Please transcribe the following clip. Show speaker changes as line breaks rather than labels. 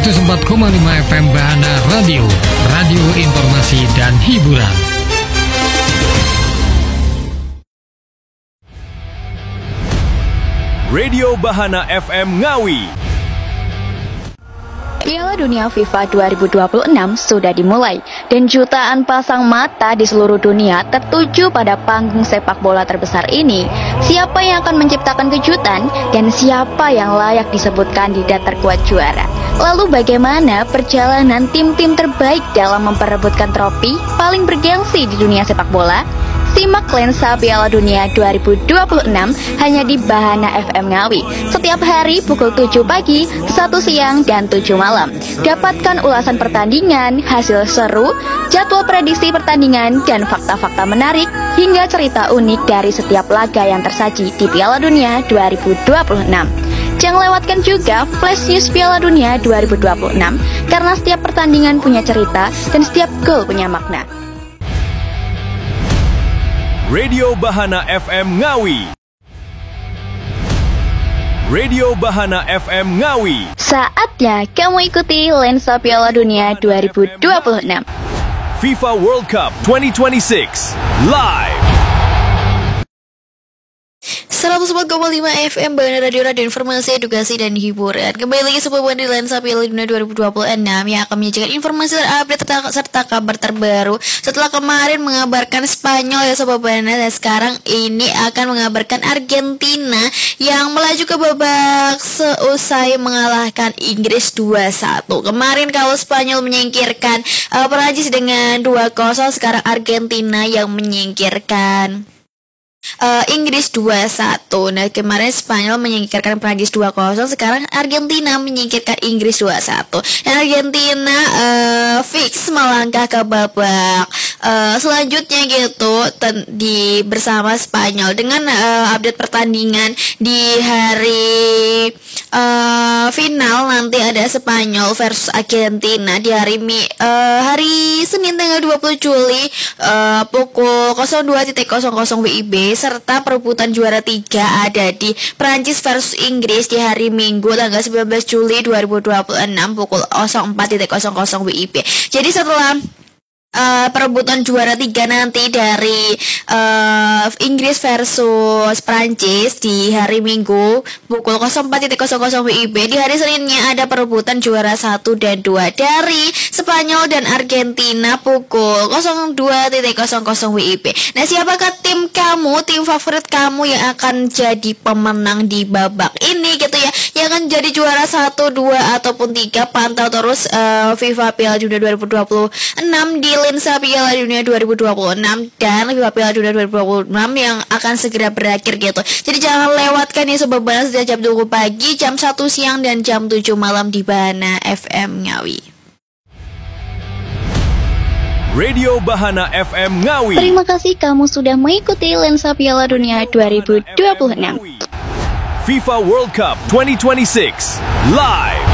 104,5 FM Bahana Radio, radio informasi dan hiburan.
Radio Bahana FM Ngawi.
Piala Dunia FIFA 2026 sudah dimulai dan jutaan pasang mata di seluruh dunia tertuju pada panggung sepak bola terbesar ini. Siapa yang akan menciptakan kejutan dan siapa yang layak disebut kandidat terkuat juara? Lalu bagaimana perjalanan tim-tim terbaik dalam memperebutkan trofi paling bergengsi di dunia sepak bola? Simak Lensa Piala Dunia 2026 hanya di Bahana FM Ngawi. Setiap hari pukul 7 pagi, 1 siang, dan 7 malam. Dapatkan ulasan pertandingan, hasil seru, jadwal prediksi pertandingan, dan fakta-fakta menarik hingga cerita unik dari setiap laga yang tersaji di Piala Dunia 2026. Jangan lewatkan juga Flash News Piala Dunia 2026 karena setiap pertandingan punya cerita dan setiap gol punya makna.
Radio Bahana FM Ngawi. Radio Bahana FM Ngawi.
Saatnya kamu ikuti Lensa Piala Dunia 2026.
FIFA World Cup 2026 live.
104,5 FM Bahana Radio, radio informasi, edukasi, dan hiburan. Kembali lagi sebuah di Lensa Piala Dunia 2026 yang akan menyajikan informasi terupdate serta kabar terbaru setelah kemarin mengabarkan Spanyol ya Sobat Bahana, dan sekarang ini akan mengabarkan Argentina yang melaju ke babak seusai mengalahkan Inggris 2-1. Kemarin kalau Spanyol menyingkirkan Perancis dengan 2-0, sekarang Argentina yang menyingkirkan Inggris 2-1. Nah, kemarin Spanyol menyingkirkan Prancis 2-0, sekarang Argentina menyingkirkan Inggris 2-1. Dan Argentina fix melangkah ke babak selanjutnya gitu bersama Spanyol. Dengan update pertandingan di hari final nanti ada Spanyol versus Argentina di hari Senin tanggal 20 Juli pukul 02.00 WIB, serta perebutan juara 3 ada di Prancis versus Inggris di hari Minggu tanggal 19 Juli 2026 pukul 04.00 WIB. Jadi setelah perebutan juara 3 nanti dari Inggris versus Prancis di hari Minggu pukul 04.00 WIB, di hari Seninnya ada perebutan juara 1 dan 2 dari Spanyol dan Argentina pukul 02.00 WIB. Nah, siapakah tim favorit kamu yang akan jadi pemenang di babak ini gitu ya, yang akan jadi juara 1, 2, ataupun 3? Pantau terus FIFA Piala Dunia 2026 di Lensa Piala Dunia 2026 dan FIFA Piala Dunia 2026 yang akan segera berakhir gitu. Jadi jangan lewatkan ya Sobat Bahana, sejak jam 2 pagi, jam 1 siang, dan jam 7 malam di Bahana FM Ngawi.
Radio Bahana FM Ngawi.
Terima kasih kamu sudah mengikuti Lensa Piala Dunia 2026.
FIFA World Cup 2026 live.